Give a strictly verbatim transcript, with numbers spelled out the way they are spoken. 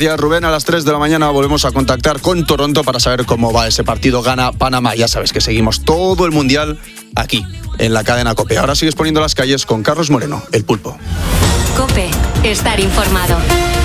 Gracias, Rubén. A las tres de la mañana volvemos a contactar con Toronto para saber cómo va ese partido. Gana Panamá. Ya sabes que seguimos todo el Mundial aquí, en la cadena COPE. Ahora sigues poniendo las calles con Carlos Moreno, el Pulpo. COPE. Estar informado.